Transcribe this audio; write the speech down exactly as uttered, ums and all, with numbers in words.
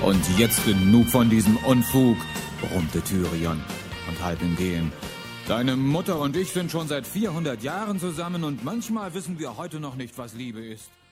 Und jetzt genug von diesem Unfug, brummte Tyrion und halb im Gehen. Deine Mutter und ich sind schon seit vierhundert Jahren zusammen und manchmal wissen wir heute noch nicht, was Liebe ist.